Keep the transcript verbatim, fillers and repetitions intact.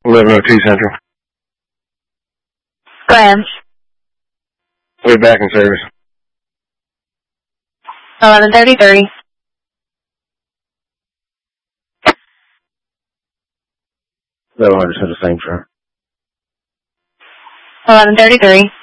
eleven oh two Central. Go ahead. We're back in service. eleven thirty-three. No, I just had the same truck. eleven thirty-three.